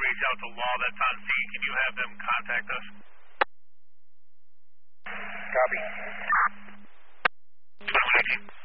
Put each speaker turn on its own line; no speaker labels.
reach out to Law that's on scene. Can you have them contact us?
Copy.
2118.